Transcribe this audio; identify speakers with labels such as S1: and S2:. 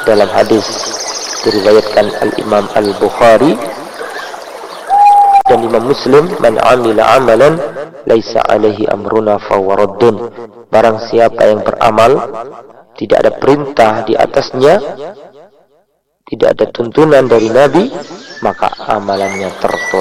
S1: dalam hadis diriwayatkan Al-Imam Al-Bukhari dan Imam Muslim, man amila amalan laisa alaihi amruna fahuwa raddun. Barang siapa yang beramal tidak ada perintah di atasnya, tidak ada tuntunan dari Nabi, maka amalannya tertolak.